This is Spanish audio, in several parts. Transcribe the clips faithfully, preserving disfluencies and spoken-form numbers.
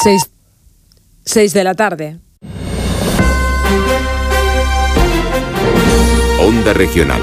Seis, seis de la tarde. Onda Regional.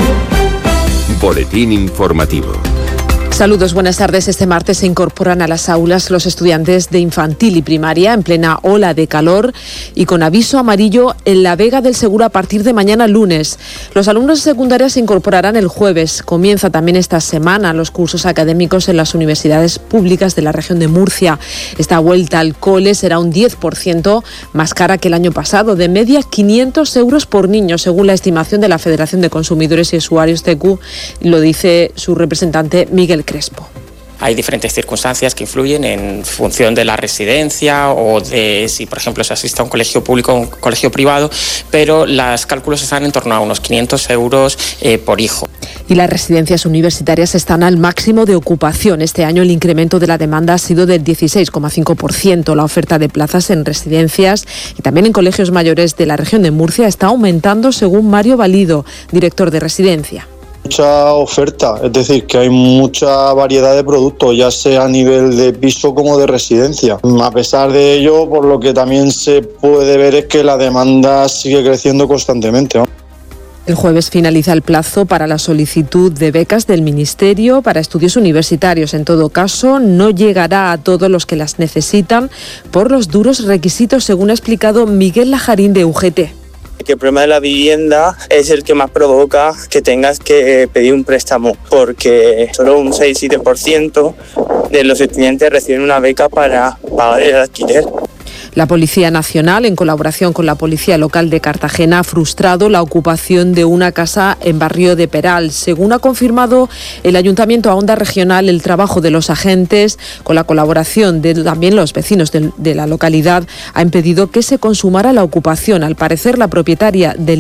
Boletín informativo. Saludos, buenas tardes. Este martes se incorporan a las aulas los estudiantes de infantil y primaria en plena ola de calor y con aviso amarillo en la Vega del Segura a partir de mañana lunes. Los alumnos de secundaria se incorporarán el jueves. Comienza también esta semana los cursos académicos en las universidades públicas de la región de Murcia. Esta vuelta al cole será un diez por ciento más cara que el año pasado, de media quinientos euros por niño, según la estimación de la Federación de Consumidores y Usuarios C E C U, lo dice su representante Miguel Crespo. Hay diferentes circunstancias que influyen en función de la residencia o de si, por ejemplo, se asiste a un colegio público o un colegio privado, pero los cálculos están en torno a unos quinientos euros eh, por hijo. Y las residencias universitarias están al máximo de ocupación. Este año el incremento de la demanda ha sido del dieciséis coma cinco por ciento. La oferta de plazas en residencias y también en colegios mayores de la región de Murcia está aumentando, según Mario Valido, director de residencia. Mucha oferta, es decir, que hay mucha variedad de productos, ya sea a nivel de piso como de residencia. A pesar de ello, por lo que también se puede ver es que la demanda sigue creciendo constantemente, ¿no? El jueves finaliza el plazo para la solicitud de becas del Ministerio para estudios universitarios. En todo caso, no llegará a todos los que las necesitan por los duros requisitos, según ha explicado Miguel Lajarín de U G T. Que el problema de la vivienda es el que más provoca que tengas que pedir un préstamo, porque solo un seis siete por ciento de los estudiantes reciben una beca para pagar el alquiler. La Policía Nacional, en colaboración con la Policía Local de Cartagena, ha frustrado la ocupación de una casa en Barrio de Peral. Según ha confirmado el Ayuntamiento a Onda Regional, el trabajo de los agentes, con la colaboración de también los vecinos de, de la localidad, ha impedido que se consumara la ocupación. Al parecer, la propietaria del